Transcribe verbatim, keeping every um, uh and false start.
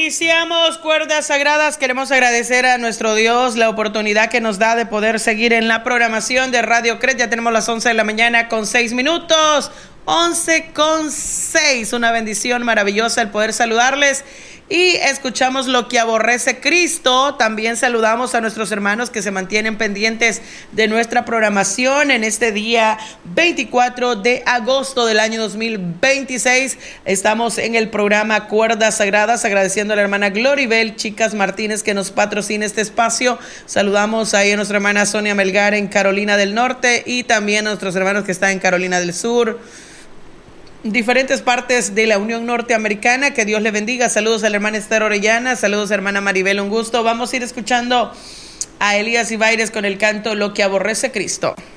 Iniciamos Cuerdas Sagradas. Queremos agradecer a nuestro Dios la oportunidad que nos da de poder seguir en la programación de Radio Cred. Ya tenemos las once de la mañana con seis minutos. once con seis. Una bendición maravillosa el poder saludarles. Y escuchamos Lo que aborrece Cristo. También saludamos a nuestros hermanos que se mantienen pendientes de nuestra programación en este día veinticuatro de agosto del año dos mil veintiséis. Estamos en el programa Cuerdas Sagradas, agradeciendo a la hermana Gloribel Chicas Martínez que nos patrocina este espacio. Saludamos ahí a nuestra hermana Sonia Melgar en Carolina del Norte y también a nuestros hermanos que están en Carolina del Sur, diferentes partes de la Unión Norteamericana. Que Dios le bendiga. Saludos a la hermana Esther Orellana, saludos a hermana Maribel, un gusto. Vamos a ir escuchando a Elías Ibaires con el canto Lo que aborrece Cristo.